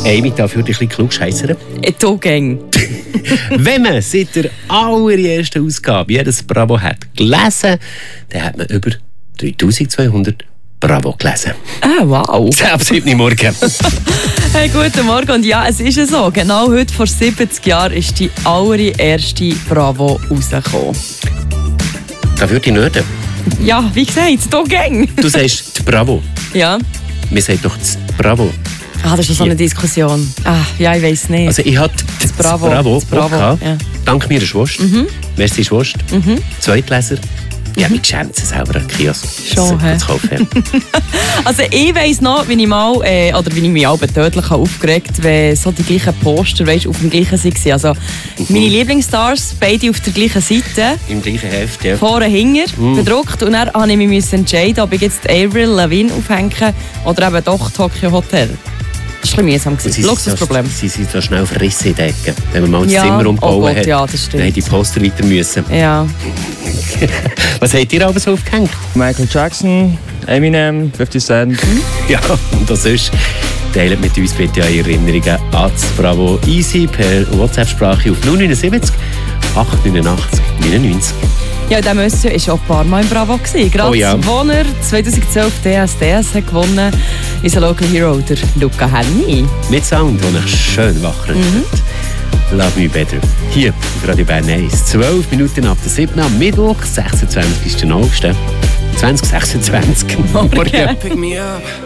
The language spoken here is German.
Amy, darf ich ein bisschen klugscheissern? Du gäng. Wenn man seit der allerersten Ausgabe jedes Bravo hat gelesen, dann hat man über 3200 Bravo gelesen. Ah, wow. Ab 7 Morgen. Hey, guten Morgen. Und ja, es ist so. Genau heute vor 70 Jahren ist die allererste Bravo rausgekommen. Da würde ich nicht. Ja, wie gesagt, du gäng. Du sagst die Bravo. Ja. Wir sagen doch das Bravo. Ah, das ist so eine Diskussion. Ah, ja, ich weiss nicht. Also ich hatte das Bravo. Bravo Ja. dank meiner Schwester. Merci Schwester. Zweitleser. Ja, mich geschämt es selber an Kiosk. Schon, hä? zu kaufen. Also ich weiss noch, wie ich mich auch tödlich aufgeregt habe, wenn so die gleichen Poster auf dem gleichen waren. Also meine Lieblingsstars, beide auf der gleichen Seite. Im gleichen Heft, ja. Vorne hinger, bedruckt. Und dann musste ich mich entscheiden, ob ich jetzt Avril Lavigne aufhänge oder eben doch Tokyo Hotel. Das war ein bisschen mühsam. Luxusproblem. Sie sind so schnell verrissen in der Ecke. Wenn man mal das Ja, Zimmer umgebaut Gott, hat, ja, das stimmt. dann haben die Poster weiter müssen. Ja. Was habt ihr aber so aufgehängt? Michael Jackson, Eminem, 50 Cent. Ja, und das ist... Teilt mit uns bitte eure Erinnerungen an das Bravo Easy per WhatsApp-Sprache auf 079 889 99. Ja, der Monsieur war auch ein paar Mal im Bravo. Gerade als er 2012 DSDS hat gewonnen, unser Local Hero, der Luca Henny. Mit Sound, der euch schön wachrüttelt. Love Me Better. Hier auf Radio Bern 1. 12 Minuten ab der 7. am Mittwoch, 26. August. 2026. Morgen. Okay. Pick me up.